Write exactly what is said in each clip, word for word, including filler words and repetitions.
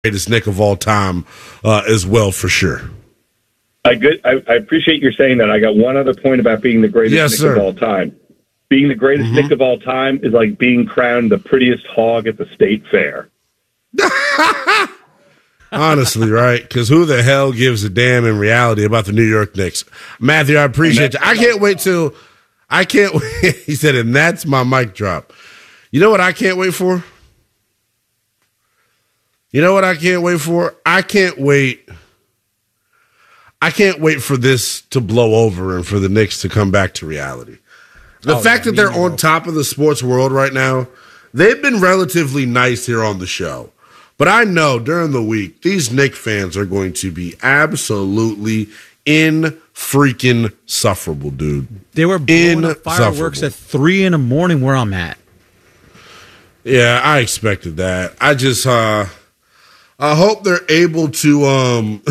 greatest Knick of all time uh, as well, for sure. I good. I, I appreciate your saying that. I got one other point about being the greatest yes, Knick sir. of all time. Being the greatest mm-hmm. Knick of all time is like being crowned the prettiest hog at the state fair. Honestly, right? Because who the hell gives a damn in reality about the New York Knicks? Matthew, I appreciate you. I can't wait till I can't wait. He said, and that's my mic drop. You know what I can't wait for? You know what I can't wait for? I can't wait. I can't wait for this to blow over and for the Knicks to come back to reality. The oh, fact yeah, that they're on top of the sports world right now, they've been relatively nice here on the show. But I know during the week, these Knicks fans are going to be absolutely in freaking sufferable, dude. They were blowing up fireworks at three in the morning where I'm at. Yeah, I expected that. I just, uh, I hope they're able to, um,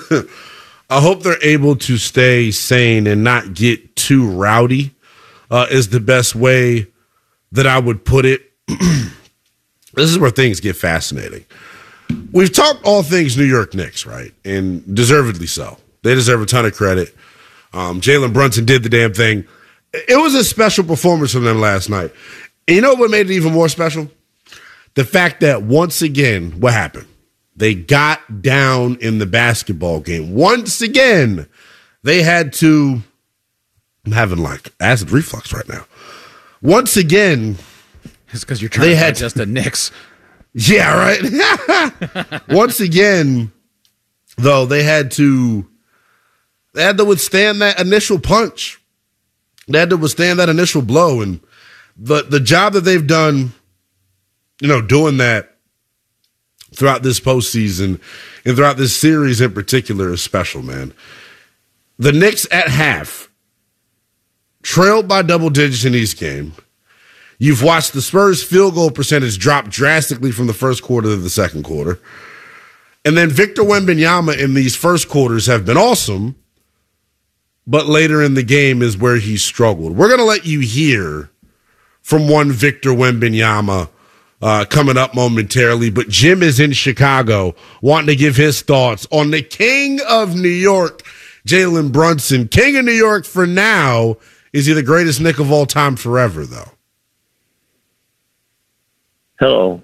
I hope they're able to stay sane and not get too rowdy, uh, is the best way that I would put it. This is where things get fascinating. We've talked all things New York Knicks, right? And deservedly so. They deserve a ton of credit. Um, Jalen Brunson did the damn thing. It was a special performance from them last night. And you know what made it even more special? The fact that once again, what happened? They got down in the basketball game. Once again, they had to, I'm having like acid reflux right now. Once again, it's because you're trying to digest the Knicks. Yeah, right? Once again, though, they had to they had to withstand that initial punch. They had to withstand that initial blow. And the the job that they've done, you know, doing that throughout this postseason and throughout this series in particular is special, man. The Knicks at half trailed by double digits in each game. You've watched the Spurs field goal percentage drop drastically from the first quarter to the second quarter. And then Victor Wembanyama in these first quarters have been awesome, but later in the game is where he struggled. We're going to let you hear from one Victor Wembanyama uh, coming up momentarily, but Jim is in Chicago wanting to give his thoughts on the King of New York, Jalen Brunson. King of New York for now. Is he the greatest Knick of all time forever, though? Hello.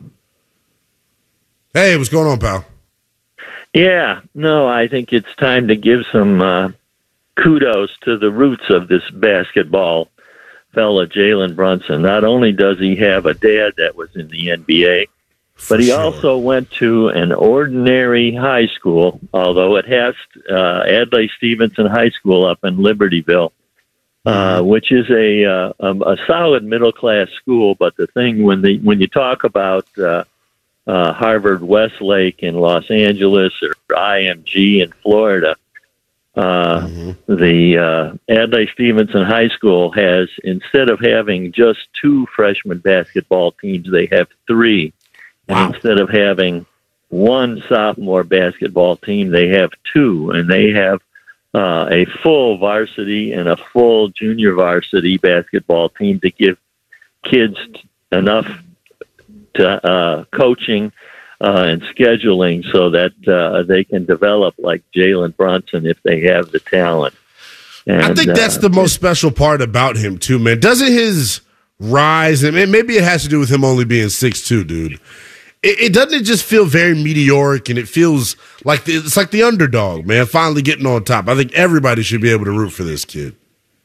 Hey, what's going on, pal? Yeah, no, I think it's time to give some uh, kudos to the roots of this basketball fella, Jalen Brunson. Not only does he have a dad that was in the N B A, but he sure. also went to an ordinary high school, although it has uh, Adlai Stevenson High School up in Libertyville. Uh, which is a, uh, a a solid middle class school, but the thing when the when you talk about uh, uh, Harvard Westlake in Los Angeles or I M G in Florida, uh, mm-hmm. the uh, Adlai Stevenson High School has, instead of having just two freshman basketball teams, they have three, wow. and instead of having one sophomore basketball team, they have two, and they have Uh, a full varsity and a full junior varsity basketball team to give kids t- enough to uh, coaching uh, and scheduling so that uh, they can develop like Jalen Brunson if they have the talent. And, I think that's uh, the most special part about him, too, man. Doesn't his rise, and maybe it has to do with him only being six two, dude. It, it doesn't it just feel very meteoric, and it feels like the, it's like the underdog, man, finally getting on top. I think everybody should be able to root for this kid.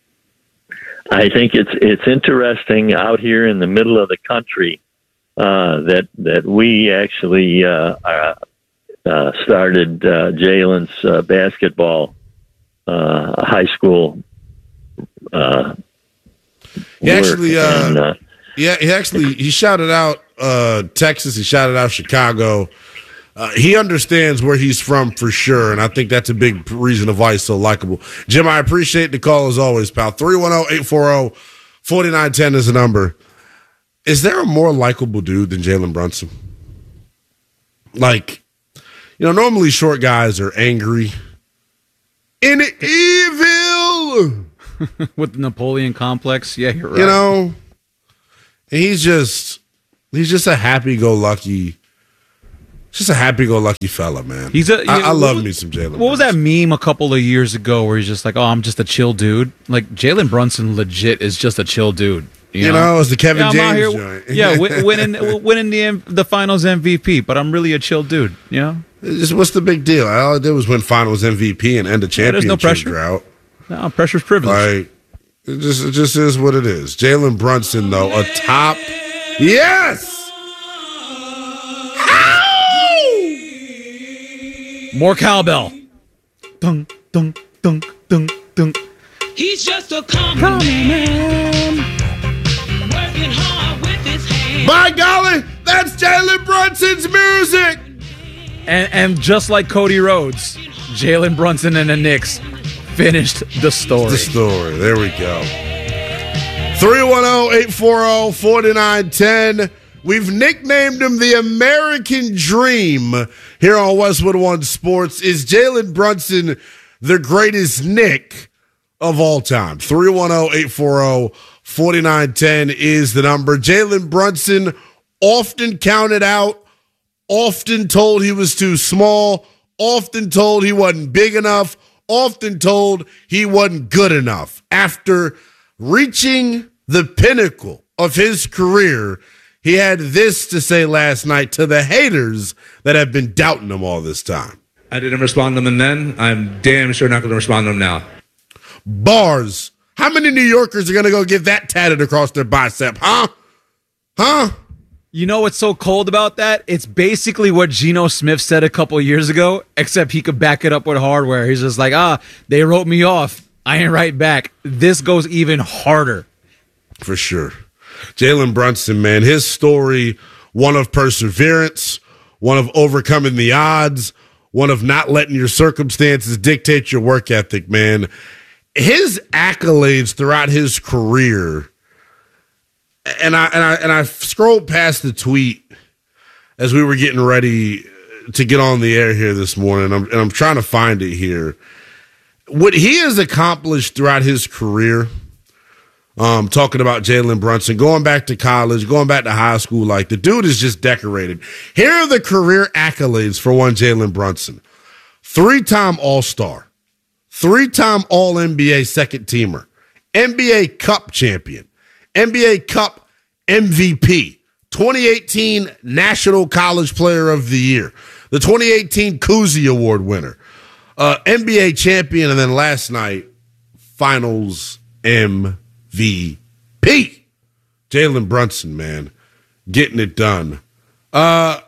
I think it's it's interesting out here in the middle of the country uh, that that we actually uh, uh, started uh, Jalen's uh, basketball uh, high school. Uh, he actually, uh, and, uh, yeah, he actually he shouted out uh, Texas. He shouted out Chicago. Uh, he understands where he's from for sure, and I think that's a big reason of why he's so likable. Jim, I appreciate the call as always, pal. three one zero, eight four zero, four nine one zero is the number. Is there a more likable dude than Jalen Brunson? Like, you know, normally short guys are angry and evil. With the Napoleon complex, yeah, you're right. You know, and he's just, he's just a happy-go-lucky Just a happy-go-lucky fella, man. He's a. I, I love was, me some Jalen. What was that meme a couple of years ago where he's just like, "Oh, I'm just a chill dude." Like Jalen Brunson, legit is just a chill dude. You, you know, know, it's the Kevin yeah, James here, joint. yeah, w- winning, winning the the Finals M V P. But I'm really a chill dude. You know, it's just, what's the big deal? All I did was win Finals M V P and end a championship yeah, there's no pressure. drought. No, pressure's privilege. Like, it just, it just is what it is. Jalen Brunson, though, a top. Yes. More cowbell. Dunk, dunk, dunk, dunk, dunk. He's just a common man, working hard with his hands. By golly, that's Jalen Brunson's music. And and just like Cody Rhodes, Jalen Brunson and the Knicks finished the story. The story. There we go. three one zero, eight four zero, four nine one zero. We've nicknamed him the American Dream here on Westwood One Sports. Is Jalen Brunson the greatest Knick of all time? three one zero, eight four zero, four nine one zero is the number. Jalen Brunson, often counted out, often told he was too small, often told he wasn't big enough, often told he wasn't good enough. After reaching the pinnacle of his career, he had this to say last night to the haters that have been doubting him all this time. I didn't respond to them then. I'm damn sure not going to respond to them now. Bars. How many New Yorkers are going to go get that tatted across their bicep? Huh? Huh? You know what's so cold about that? It's basically what Geno Smith said a couple years ago, except he could back it up with hardware. He's just like, ah, they wrote me off. I ain't right back. This goes even harder. For sure. Jalen Brunson, man, his story, one of perseverance, one of overcoming the odds, one of not letting your circumstances dictate your work ethic, man. His accolades throughout his career, and I and I and I scrolled past the tweet as we were getting ready to get on the air here this morning, and I'm, and I'm trying to find it here. What he has accomplished throughout his career. Um, talking about Jalen Brunson, going back to college, going back to high school, like the dude is just decorated. Here are the career accolades for one Jalen Brunson. Three-time All-Star, three-time All-N B A second teamer, N B A Cup champion, N B A Cup M V P, twenty eighteen National College Player of the Year, the twenty eighteen Cousy Award winner, uh, N B A champion, and then last night, Finals M V P. V P. Jalen Brunson, man, getting it done. Uh,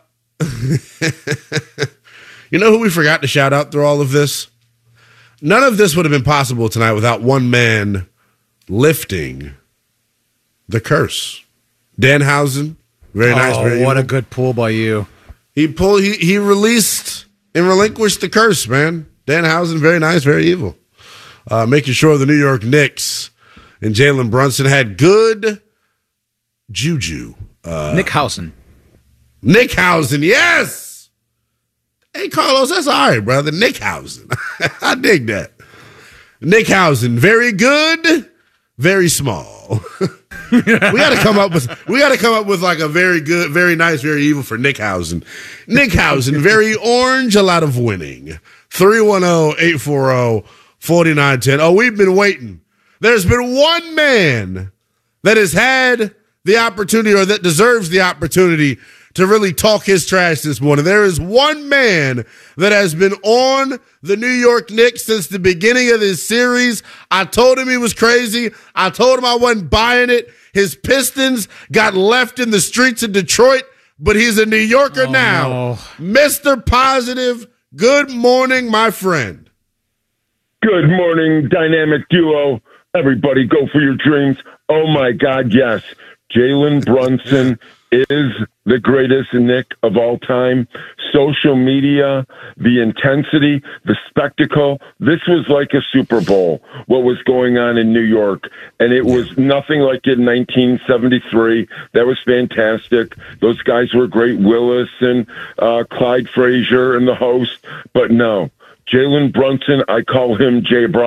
you know who we forgot to shout out through all of this? None of this would have been possible tonight without one man lifting the curse. Danhausen, very nice. Oh, very what evil. a good pull by you. He pulled. He he released and relinquished the curse, man. Danhausen, very nice, very evil. Uh, making sure the New York Knicks and Jalen Brunson had good juju. Uh, Nick Housen. Nick Housen, yes. Hey, Carlos, that's all right, brother. Nick Housen. I dig that. Nick Housen, very good, very small. we got to come up with we got to come up with like a very good, very nice, very evil for Nick Housen. Nick Housen, very orange, a lot of winning. three one zero, eight four zero, four nine one zero. Oh, we've been waiting. There's been one man that has had the opportunity or that deserves the opportunity to really talk his trash this morning. There is one man that has been on the New York Knicks since the beginning of this series. I told him he was crazy. I told him I wasn't buying it. His Pistons got left in the streets of Detroit, but he's a New Yorker oh, now. No. Mister Positive, good morning, my friend. Good morning, dynamic duo. Everybody go for your dreams. Oh, my God, yes. Jalen Brunson is the greatest Knick of all time. Social media, the intensity, the spectacle. This was like a Super Bowl, what was going on in New York. And it was nothing like in nineteen seventy-three. That was fantastic. Those guys were great. Willis and uh, Clyde Frazier and the host. But no, Jalen Brunson, I call him J. Bra.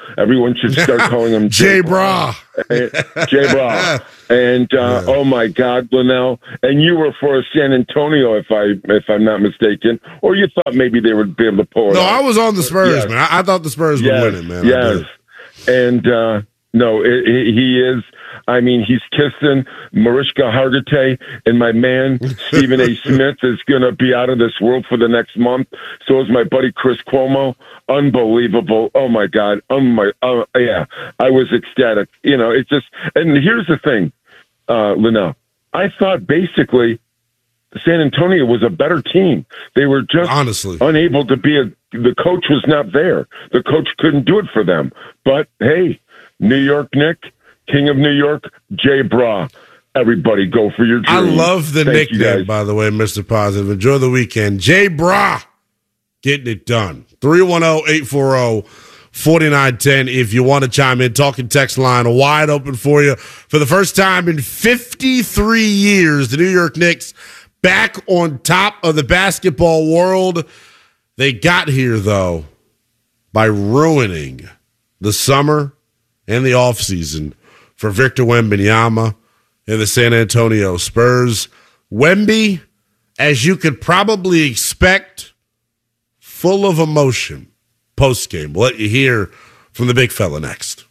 Everyone should start calling him Jay Bra. Jay Bra. And uh, yeah. oh my God, Linnell. And you were for San Antonio, if I if I'm not mistaken, or you thought maybe they would be able to pull it. No, off. I was on the Spurs, yes. man. I, I thought the Spurs yes. would win it, man. Yes, and uh, no, it, it, he is. I mean, he's kissing Mariska Hargitay, and my man Stephen A. Smith is going to be out of this world for the next month. So is my buddy Chris Cuomo. Unbelievable! Oh my God! Oh my! Oh yeah! I was ecstatic. You know, it's just. And here's the thing, uh, Linnell. I thought basically San Antonio was a better team. They were just honestly unable to be a. The coach was not there. The coach couldn't do it for them. But hey, New York Knicks. King of New York, Jay Bra. Everybody go for your dreams. I love the Thank nickname, by the way, Mister Positive. Enjoy the weekend. Jay Bra, getting it done. three one zero, eight four zero, four nine one zero if you want to chime in. Talking text line wide open for you. For the first time in fifty-three years, the New York Knicks back on top of the basketball world. They got here, though, by ruining the summer and the offseason for Victor Wembanyama and the San Antonio Spurs. Wemby, as you could probably expect, full of emotion post-game. We'll let you hear from the big fella next.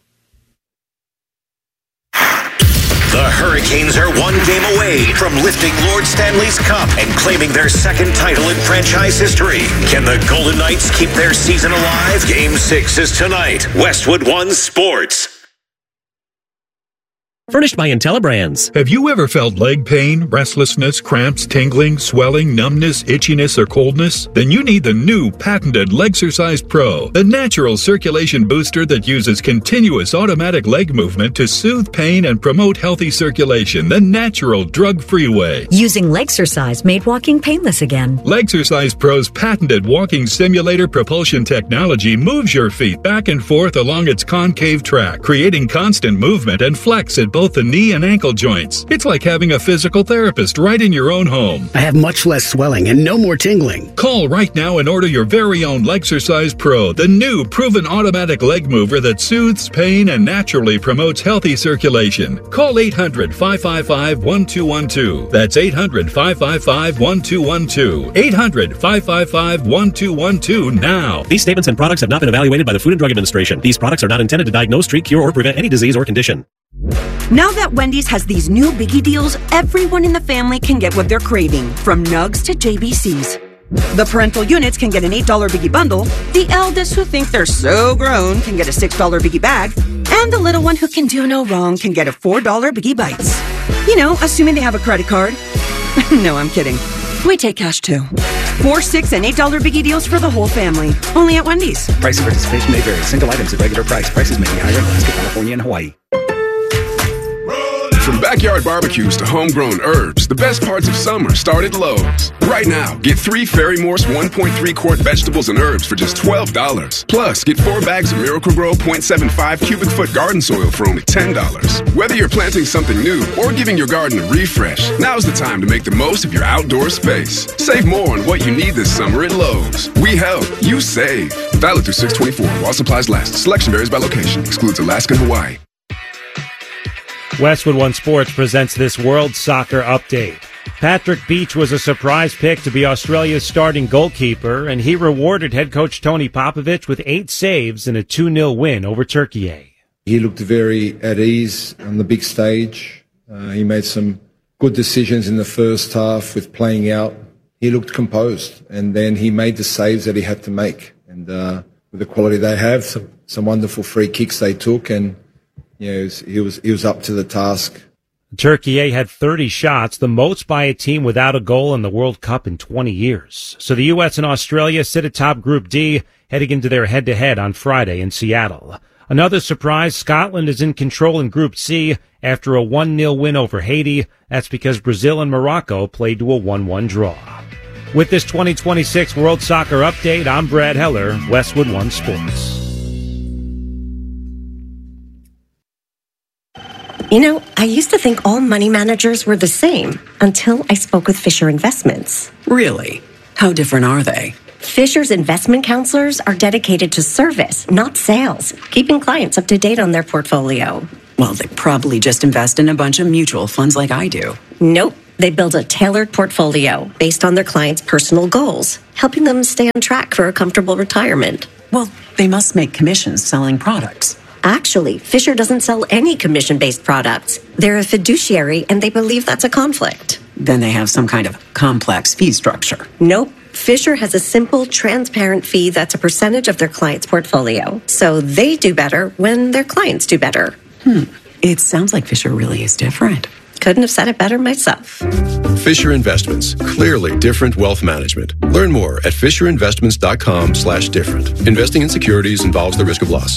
The Hurricanes are one game away from lifting Lord Stanley's Cup and claiming their second title in franchise history. Can the Golden Knights keep their season alive? Game six is tonight. Westwood One Sports. Furnished by IntelliBrands. Have you ever felt leg pain, restlessness, cramps, tingling, swelling, numbness, itchiness, or coldness? Then you need the new patented Legsercise Pro, the natural circulation booster that uses continuous automatic leg movement to soothe pain and promote healthy circulation the natural, drug-free way. Using Legsercise made walking painless again. Legsercise Pro's patented walking simulator propulsion technology moves your feet back and forth along its concave track, creating constant movement and flex at both the knee and ankle joints. It's like having a physical therapist right in your own home. I have much less swelling and no more tingling. Call right now and order your very own Legsercise Pro, the new proven automatic leg mover that soothes pain and naturally promotes healthy circulation. Call eight hundred, five five five, one two one two. That's eight hundred, five five five, one two one two. eight hundred, five five five, one two one two now. These statements and products have not been evaluated by the Food and Drug Administration. These products are not intended to diagnose, treat, cure, or prevent any disease or condition. Now that Wendy's has these new biggie deals, everyone in the family can get what they're craving, from nugs to J B Cs. The parental units can get an eight dollar biggie bundle, the eldest who think they're so grown can get a six dollar biggie bag, and the little one who can do no wrong can get a four dollar biggie bites. You know, assuming they have a credit card. No, I'm kidding. We take cash too. Four, six, and eight dollar biggie deals for the whole family. Only at Wendy's. Price of participation may vary. Single items at regular price. Prices may be higher in Alaska, California, and Hawaii. From backyard barbecues to homegrown herbs, the best parts of summer start at Lowe's. Right now, get three Ferry Morse one point three quart vegetables and herbs for just twelve dollars. Plus, get four bags of Miracle-Gro zero point seven five cubic foot garden soil for only ten dollars. Whether you're planting something new or giving your garden a refresh, now's the time to make the most of your outdoor space. Save more on what you need this summer at Lowe's. We help, you save. Valid through six twenty-four while supplies last. Selection varies by location. Excludes Alaska and Hawaii. Westwood One Sports presents this World Soccer Update. Patrick Beach was a surprise pick to be Australia's starting goalkeeper, and he rewarded head coach Tony Popovich with eight saves in a two nil win over Turkey. He looked very at ease on the big stage. Uh, he made some good decisions in the first half with playing out. He looked composed, and then he made the saves that he had to make. And uh, with the quality they have, some, some wonderful free kicks they took, and you know, he was, he was he was up to the task. Turkey had thirty shots, the most by a team without a goal in the World Cup in twenty years. So the U S and Australia sit atop Group D, heading into their head-to-head on Friday in Seattle. Another surprise, Scotland is in control in Group C after a one nil win over Haiti. That's because Brazil and Morocco played to a one one draw. With this twenty twenty-six World Soccer Update, I'm Brad Heller, Westwood One Sports. You know, I used to think all money managers were the same until I spoke with Fisher Investments. Really? How different are they? Fisher's investment counselors are dedicated to service, not sales, keeping clients up to date on their portfolio. Well, they probably just invest in a bunch of mutual funds like I do. Nope. They build a tailored portfolio based on their clients' personal goals, helping them stay on track for a comfortable retirement. Well, they must make commissions selling products. Actually, Fisher doesn't sell any commission-based products. They're a fiduciary, and they believe that's a conflict. Then they have some kind of complex fee structure. Nope. Fisher has a simple, transparent fee that's a percentage of their client's portfolio. So they do better when their clients do better. Hmm. It sounds like Fisher really is different. Couldn't have said it better myself. Fisher Investments. Clearly different wealth management. Learn more at fisherinvestments.com slash different. Investing in securities involves the risk of loss.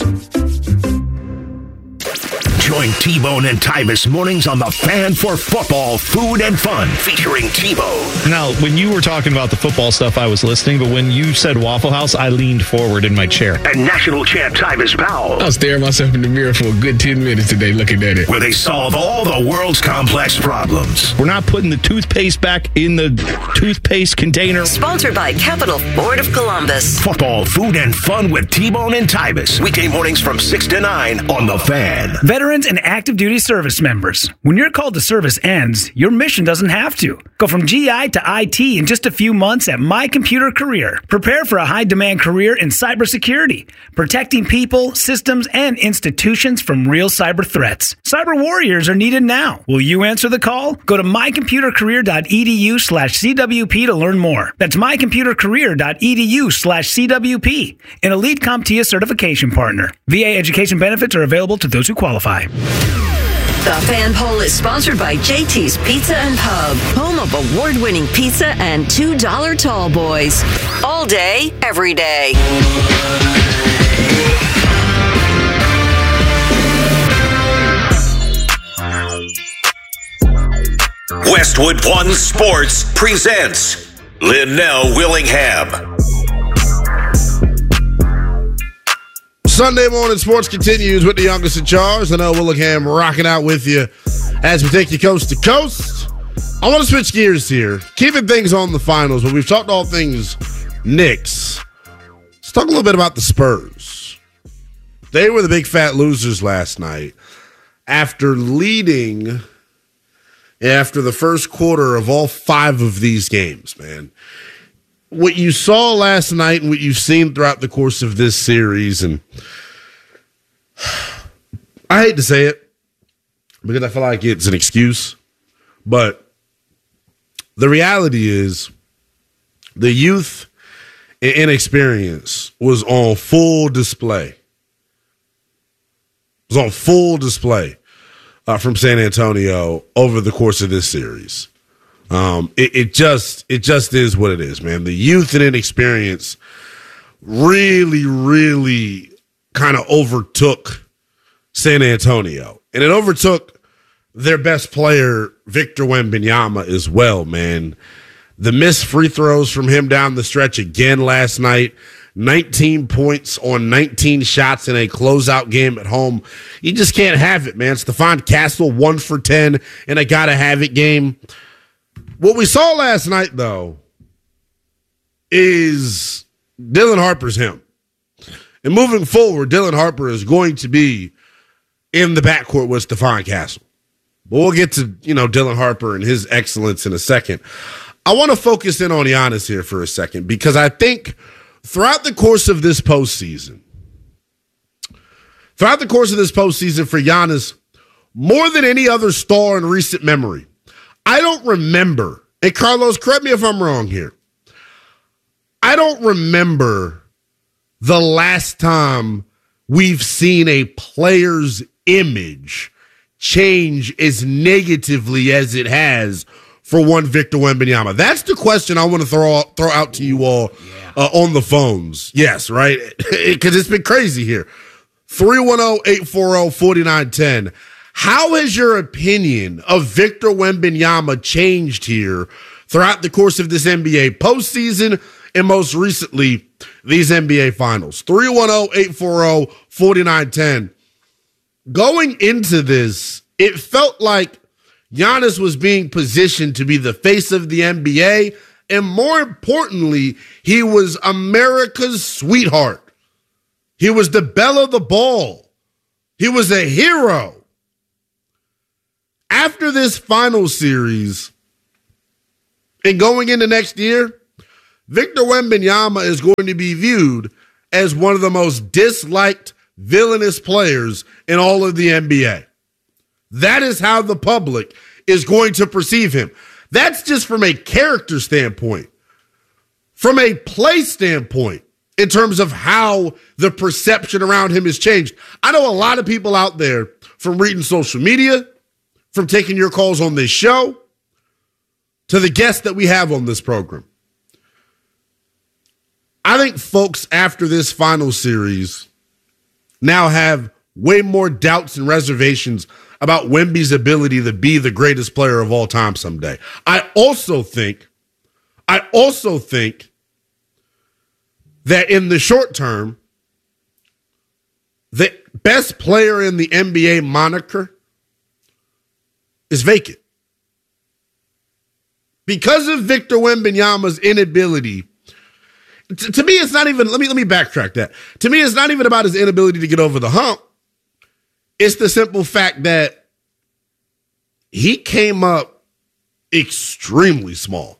Join T-Bone and Tyvis mornings on the Fan for football, food, and fun, featuring T-Bone. Now, when you were talking about the football stuff, I was listening, but when you said Waffle House, I leaned forward in my chair. And national champ Tyvis Powell. I was staring myself in the mirror for a good ten minutes today looking at it. Where they solve all the world's complex problems. We're not putting the toothpaste back in the toothpaste container. Sponsored by Capital Ford of Columbus. Football, food, and fun with T-Bone and Tyvis. Weekday mornings from six to nine on The Fan. Veterans and active duty service members. When your call to service ends, your mission doesn't have to. Go from G I to I T in just a few months at My Computer Career. Prepare for a high-demand career in cybersecurity, protecting people, systems, and institutions from real cyber threats. Cyber warriors are needed now. Will you answer the call? Go to mycomputercareer.edu slash CWP to learn more. That's mycomputercareer.edu slash CWP, an Elite CompTIA certification partner. V A education benefits are available to those who qualify. The Fan Poll is sponsored by J T's Pizza and Pub, home of award-winning pizza and two dollar tall boys. All day, every day. Westwood One Sports presents Linnell Willingham. Sunday morning sports continues with the youngest in charge. Linnell Willingham rocking out with you as we take you coast to coast. I want to switch gears here, keeping things on the finals, but we've talked all things Knicks. Let's talk a little bit about the Spurs. They were the big fat losers last night after leading after the first quarter of all five of these games, man. What you saw last night and what you've seen throughout the course of this series, and I hate to say it because I feel like it's an excuse, but the reality is the youth and inexperience was on full display. It was on full display uh, from San Antonio over the course of this series. Um, it, it just it just is what it is, man. The youth and inexperience really, really kind of overtook San Antonio. And it overtook their best player, Victor Wembanyama, as well, man. The missed free throws from him down the stretch again last night. nineteen points on nineteen shots in a closeout game at home. You just can't have it, man. Stephon Castle, one for ten in a gotta-have-it game. What we saw last night, though, is Dylan Harper's him. And moving forward, Dylan Harper is going to be in the backcourt with Stephon Castle. But we'll get to, you know, Dylan Harper and his excellence in a second. I want to focus in on Giannis here for a second because I think throughout the course of this postseason, throughout the course of this postseason for Giannis, more than any other star in recent memory, I don't remember, and Carlos, correct me if I'm wrong here, I don't remember the last time we've seen a player's image change as negatively as it has for one Victor Wembanyama. That's the question I want to throw out, throw out to you all uh, on the phones. Yes, right? Because it's been crazy here. three one zero, eight four zero, four nine one zero. How has your opinion of Victor Wembanyama changed here throughout the course of this N B A postseason and most recently these N B A finals? three one zero, eight four zero, four nine one zero. Going into this, it felt like Giannis was being positioned to be the face of the N B A, And more importantly, he was America's sweetheart. He was the belle of the ball. He was a hero. After this final series and going into next year, Victor Wembanyama is going to be viewed as one of the most disliked, villainous players in all of the N B A. That is how the public is going to perceive him. That's just from a character standpoint. From a play standpoint, in terms of how the perception around him has changed. I know a lot of people out there, from reading social media, from taking your calls on this show, to the guests that we have on this program. I think folks after this final series now have way more doubts and reservations about Wemby's ability to be the greatest player of all time someday. I also think, I also think that in the short term, the best player in the N B A moniker is vacant. Because of Victor Wembanyama's inability, t- to me, it's not even, let me, let me backtrack that. To me, it's not even about his inability to get over the hump. It's the simple fact that he came up extremely small.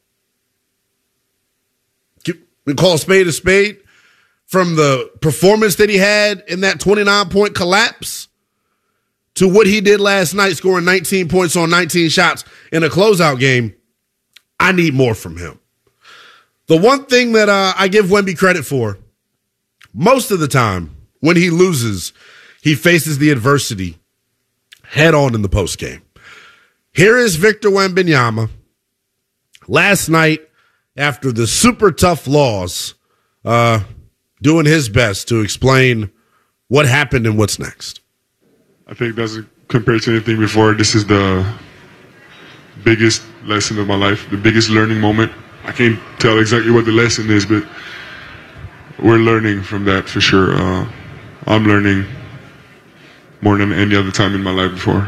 We call a spade a spade. From the performance that he had in that twenty-nine point collapse to what he did last night, scoring nineteen points on nineteen shots in a closeout game, I need more from him. The one thing that uh, I give Wemby credit for, most of the time when he loses, he faces the adversity head on in the postgame. Here is Victor Wembanyama last night after the super tough loss, uh, doing his best to explain what happened and what's next. I think that's compared to anything before. This is the biggest lesson of my life, the biggest learning moment. I can't tell exactly what the lesson is, but we're learning from that for sure. Uh, I'm learning more than any other time in my life before.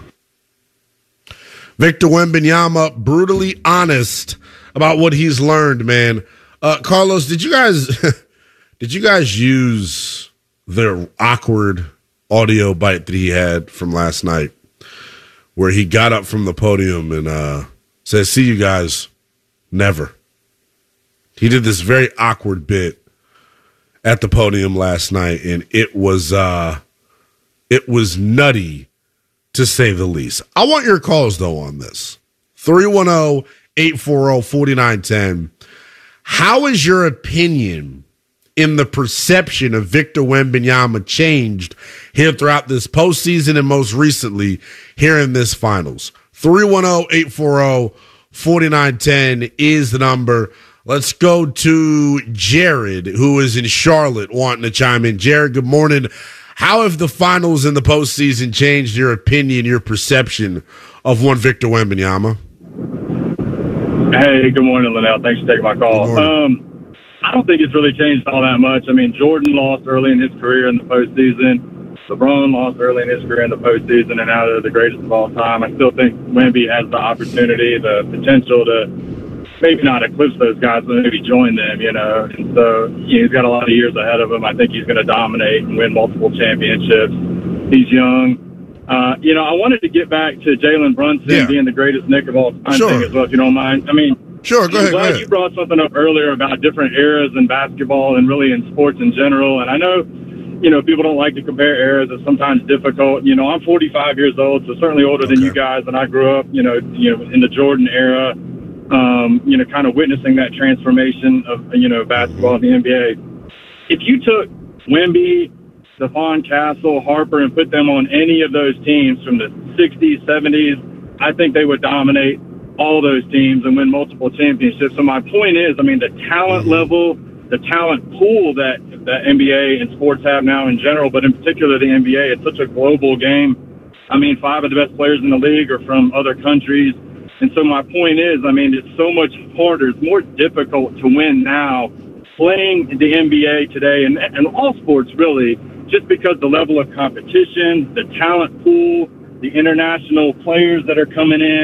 Victor Wembanyama, brutally honest about what he's learned, man. Uh, Carlos, did you guys did you guys use the awkward audio bite that he had from last night, where he got up from the podium and uh, said, "See you guys never." He did this very awkward bit at the podium last night, and it was uh, it was nutty, to say the least. I want your calls, though, on this. three one zero, eight four zero, four nine one zero. How is your opinion in the perception of Victor Wembanyama changed here throughout this postseason and most recently here in this finals? three one zero, eight four zero, four nine one zero is the number. Let's go to Jared, who is in Charlotte, wanting to chime in. Jared, good morning. How have the finals and the postseason changed your opinion, your perception of one Victor Wembanyama? Hey, good morning, Linnell. Thanks for taking my call. Um, I don't think it's really changed all that much. I mean, Jordan lost early in his career in the postseason. LeBron lost early in his career in the postseason, and now they're the greatest of all time. I still think Wemby has the opportunity, the potential to maybe not eclipse those guys, but maybe join them, you know. And so you know, he's got a lot of years ahead of him. I think he's going to dominate and win multiple championships. He's young. Uh, you know, I wanted to get back to Jalen Brunson yeah. being the greatest Knick of all time sure. thing as well, if you don't mind. I mean, sure, go I'm ahead, glad go ahead. You brought something up earlier about different eras in basketball and really in sports in general. And I know, you know, people don't like to compare eras. It's sometimes difficult. You know, I'm forty-five years old, so certainly older okay. than you guys. And I grew up, you know, you know, in the Jordan era, um, you know, kind of witnessing that transformation of, you know, basketball in the N B A. If you took Wemby, Stephon Castle, Harper, and put them on any of those teams from the sixties, seventies, I think they would dominate all those teams and win multiple championships. So my point is, I mean, the talent level, the talent pool that the N B A and sports have now in general, but in particular the N B A, it's such a global game. I mean, five of the best players in the league are from other countries. And so my point is, I mean, it's so much harder. It's more difficult to win now playing the N B A today and, and all sports really, just because the level of competition, the talent pool, the international players that are coming in.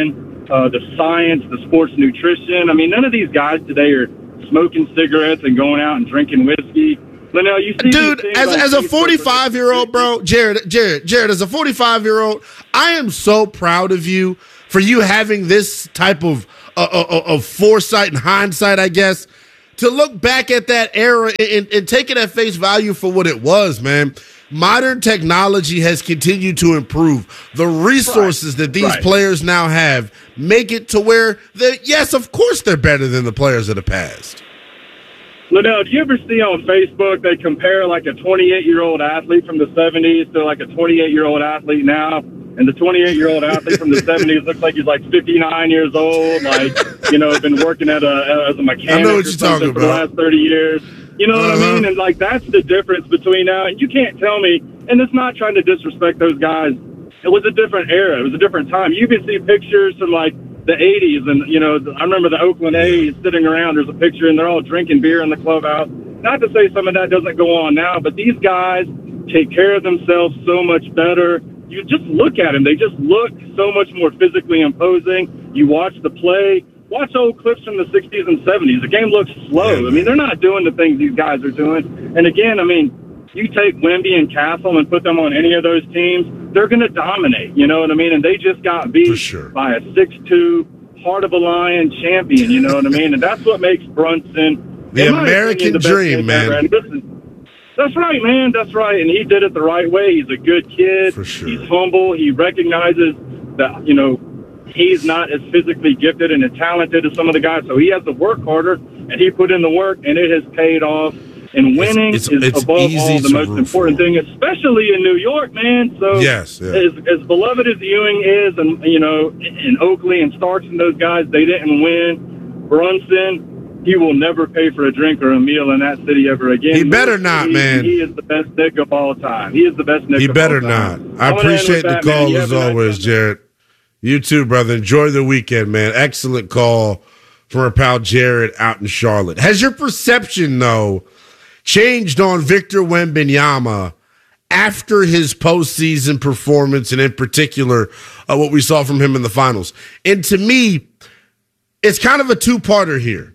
uh, the science, the sports nutrition. I mean, none of these guys today are smoking cigarettes and going out and drinking whiskey. Linnell, you see, dude, as as a forty-five year old, bro, Jared, Jared, Jared, as a forty-five year old, I am so proud of you for you having this type of uh, uh, of foresight and hindsight, I guess, to look back at that era and, and take it at face value for what it was, man. Modern technology has continued to improve. The resources right. that these right. players now have make it to where, yes, of course they're better than the players of the past. Linnell, do you ever see on Facebook they compare like a twenty-eight-year-old athlete from the seventies to like a twenty-eight-year-old athlete now? And the twenty-eight-year-old athlete from the seventies looks like he's like fifty-nine years old, like, you know, been working at a as a mechanic I know what or you're something talking for about. the last thirty years. You know uh-huh. what I mean? And, like, that's the difference between now. And you can't tell me, and it's not trying to disrespect those guys. It was a different era. It was a different time. You can see pictures from, like, the eighties, and, you know, I remember the Oakland A's sitting around. There's a picture, and they're all drinking beer in the clubhouse. Not to say some of that doesn't go on now, but these guys take care of themselves so much better. You just look at them. They just look so much more physically imposing. You watch the play. Watch old clips from the sixties and seventies. The game looks slow. I mean, they're not doing the things these guys are doing. And, again, I mean, you take Wemby and Castle and put them on any of those teams, they're going to dominate. You know what I mean? And they just got beat sure. by a six two, heart of a lion champion. You know what I mean? And that's what makes Brunson, the American opinion, the dream, man. Listen, that's right, man. That's right. And he did it the right way. He's a good kid. For sure. He's humble. He recognizes that, you know, he's not as physically gifted and as talented as some of the guys, so he has to work harder, and he put in the work, and it has paid off. And winning it's, it's, is it's above all the most important thing, especially in New York, man. So yes, yeah. as, as beloved as Ewing is, and you know, in Oakley and Starks and those guys, they didn't win. Brunson, he will never pay for a drink or a meal in that city ever again. He better not, he, man. He is the best Nick of all time. He is the best Nick he of better all time. not. I appreciate the that, call as always, Jared. You too, brother. Enjoy the weekend, man. Excellent call from our pal Jared out in Charlotte. Has your perception, though, changed on Victor Wembanyama after his postseason performance, and in particular, uh, what we saw from him in the finals? And to me, it's kind of a two-parter here.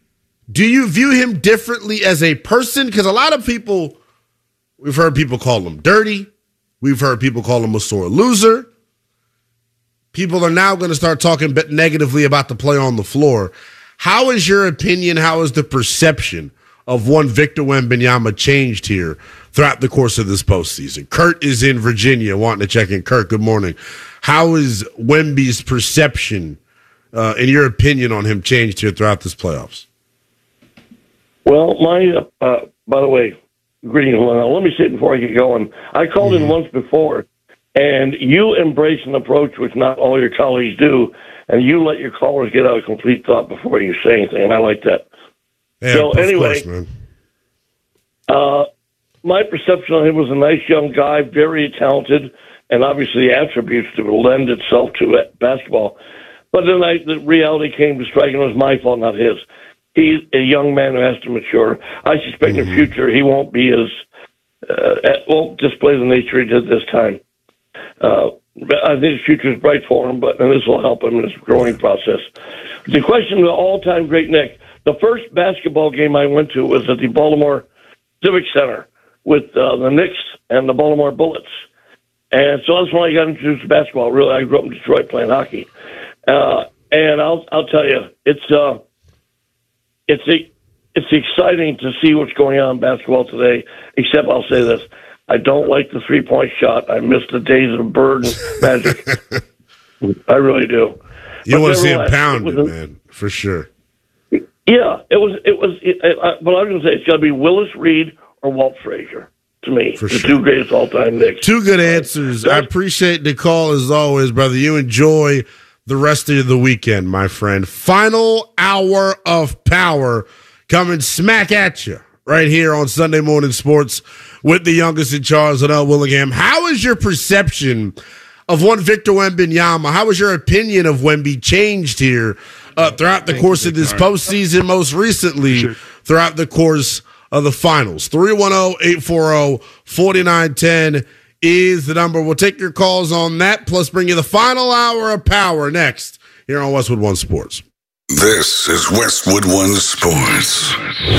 Do you view him differently as a person? Because a lot of people, we've heard people call him dirty. We've heard people call him a sore loser. People are now going to start talking negatively about the play on the floor. How is your opinion, how is the perception of one Victor Wembanyama changed here throughout the course of this postseason? Kurt is in Virginia wanting to check in. Kurt, good morning. How is Wemby's perception, uh, in your opinion, on him changed here throughout this playoffs? Well, my, uh, by the way, greetings. Let me say it before I get going. I called mm-hmm. in once before, and you embrace an approach which not all your colleagues do, and you let your callers get out a complete thought before you say anything, and I like that. Yeah, so course, anyway, man. Uh, my perception of him was a nice young guy, very talented, and obviously attributes to lend itself to it, basketball. But then I, the reality came to strike, and it was my fault, not his. He's a young man who has to mature. I suspect mm-hmm. in the future he won't be as uh, won't display the nature he did this time. Uh, I think his future is bright for him, but and this will help him in his growing process. The question of the all-time great Nick, the first basketball game I went to was at the Baltimore Civic Center with uh, the Knicks and the Baltimore Bullets. And so that's when I got introduced to basketball. Really, I grew up in Detroit playing hockey. Uh, and I'll I'll tell you, it's uh, it's a, it's exciting to see what's going on in basketball today. Except I'll say this: I don't like the three point shot. I miss the days of Bird and Magic. I really do. You but want to see him pound it, it, man, for sure. Yeah, it was. It was. It, uh, but I was going to say it's got to be Willis Reed or Walt Frazier. To me, For the sure. two greatest all-time Knicks. Two good answers. I appreciate the call as always, brother. You enjoy the rest of the weekend, my friend. Final hour of power coming smack at you right here on Sunday Morning Sports with the youngest in charge, Linnell Willingham. How is your perception of one Victor Wembanyama? How has your opinion of Wemby changed here uh, throughout the course of this postseason, most recently throughout the course of the finals? three one zero, eight four zero, four nine one zero is the number. We'll take your calls on that, plus bring you the final hour of power next here on Westwood One Sports. This is Westwood One Sports.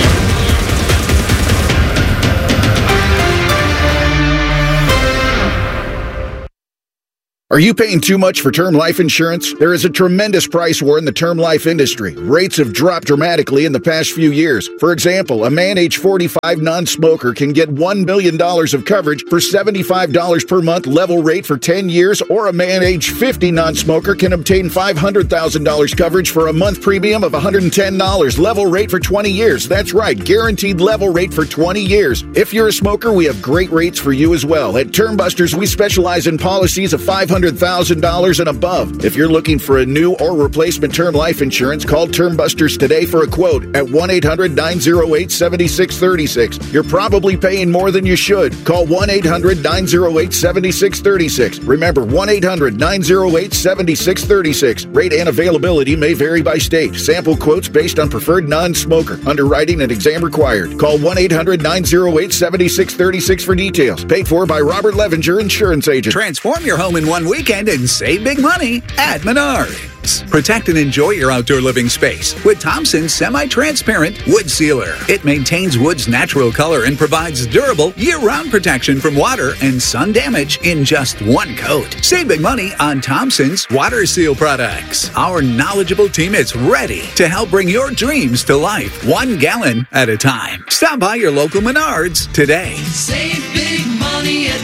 Are you paying too much for term life insurance? There is a tremendous price war in the term life industry. Rates have dropped dramatically in the past few years. For example, a man age forty-five non-smoker can get one million dollars of coverage for seventy-five dollars per month level rate for ten years, or a man age fifty non-smoker can obtain five hundred thousand dollars coverage for a month premium of one hundred ten dollars level rate for twenty years. That's right, guaranteed level rate for twenty years. If you're a smoker, we have great rates for you as well. At Term Busters, we specialize in policies of five hundred thousand dollars and above. If you're looking for a new or replacement term life insurance, call Term Busters today for a quote at one eight hundred nine oh eight seven six three six. You're probably paying more than you should. Call one eight hundred nine oh eight seven six three six. Remember, one eight hundred nine oh eight seven six three six. Rate and availability may vary by state. Sample quotes based on preferred non-smoker. Underwriting and exam required. Call one eight hundred nine oh eight seven six three six for details. Paid for by Robert Levinger, Insurance Agent. Transform your home in one weekend and save big money at Menards. Protect and enjoy your outdoor living space with Thompson's semi-transparent wood sealer. It maintains wood's natural color and provides durable year-round protection from water and sun damage in just one coat. Save big money on Thompson's water seal products. Our knowledgeable team is ready to help bring your dreams to life, one gallon at a time. Stop by your local Menards today. Save big money at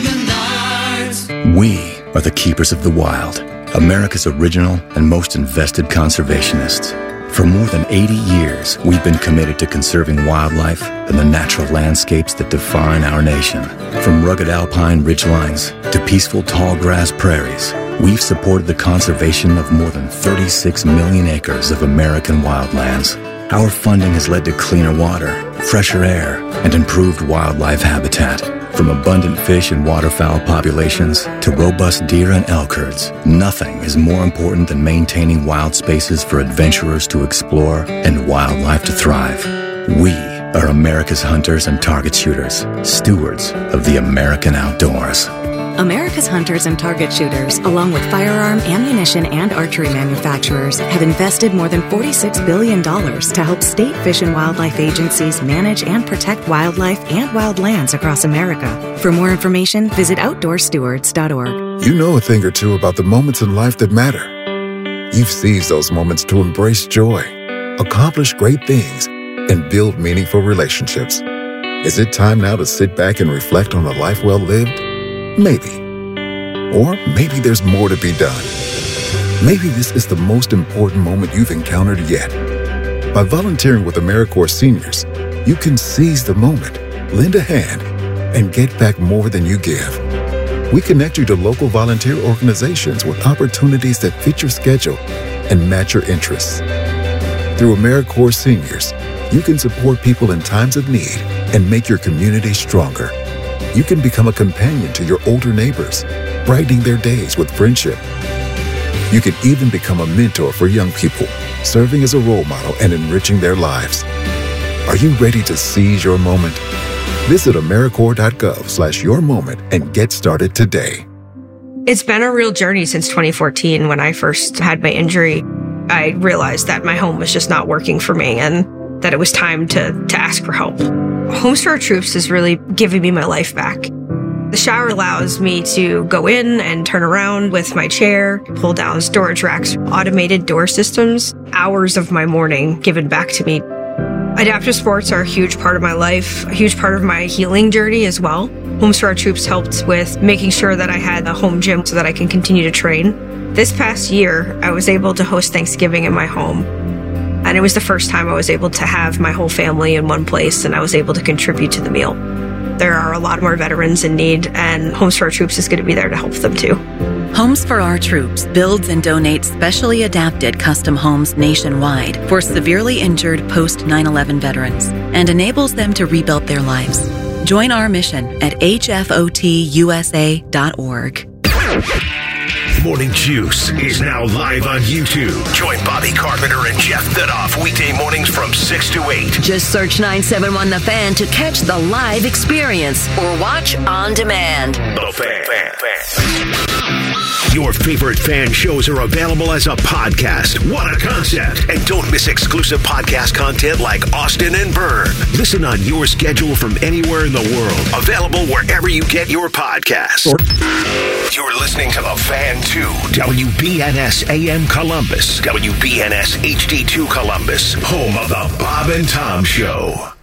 Menards. We are the keepers of the wild, America's original and most invested conservationists. For more than eighty years, we've been committed to conserving wildlife and the natural landscapes that define our nation. From rugged alpine ridgelines to peaceful tall grass prairies, we've supported the conservation of more than thirty-six million acres of American wildlands. Our funding has led to cleaner water, fresher air, and improved wildlife habitat. From abundant fish and waterfowl populations to robust deer and elk herds, nothing is more important than maintaining wild spaces for adventurers to explore and wildlife to thrive. We are America's hunters and target shooters, stewards of the American outdoors. America's hunters and target shooters, along with firearm, ammunition, and archery manufacturers, have invested more than forty-six billion dollars to help state fish and wildlife agencies manage and protect wildlife and wildlands across America. For more information, visit outdoor stewards dot org. You know a thing or two about the moments in life that matter. You've seized those moments to embrace joy, accomplish great things, and build meaningful relationships. Is it time now to sit back and reflect on a life well lived? Maybe. Or maybe there's more to be done. Maybe this is the most important moment you've encountered yet. By volunteering with AmeriCorps Seniors, you can seize the moment, lend a hand, and get back more than you give. We connect you to local volunteer organizations with opportunities that fit your schedule and match your interests. Through AmeriCorps Seniors, you can support people in times of need and make your community stronger. You can become a companion to your older neighbors, brightening their days with friendship. You can even become a mentor for young people, serving as a role model and enriching their lives. Are you ready to seize your moment? Visit AmeriCorps.gov slash your moment and get started today. It's been a real journey since twenty fourteen. When I first had my injury, I realized that my home was just not working for me and that it was time to, to ask for help. Homes for Our Troops is really giving me my life back. The shower allows me to go in and turn around with my chair, pull down storage racks, automated door systems, hours of my morning given back to me. Adaptive sports are a huge part of my life, a huge part of my healing journey as well. Homes for Our Troops helped with making sure that I had a home gym so that I can continue to train. This past year, I was able to host Thanksgiving in my home. And it was the first time I was able to have my whole family in one place, and I was able to contribute to the meal. There are a lot more veterans in need, and Homes for Our Troops is going to be there to help them too. Homes for Our Troops builds and donates specially adapted custom homes nationwide for severely injured post nine eleven veterans and enables them to rebuild their lives. Join our mission at H F O T U S A dot org. Morning Juice is now live on YouTube. Join Bobby Carpenter and Jeff Thidoff weekday mornings from six to eight. Just search nine seven one The Fan to catch the live experience or watch on demand. The Fan. fan, fan. Your favorite fan shows are available as a podcast. What a concept. And don't miss exclusive podcast content like Austin and Byrne. Listen on your schedule from anywhere in the world. Available wherever you get your podcasts. You're listening to The Fan two, W B N S A M Columbus, W B N S H D two Columbus, home of The Bob and Tom Show.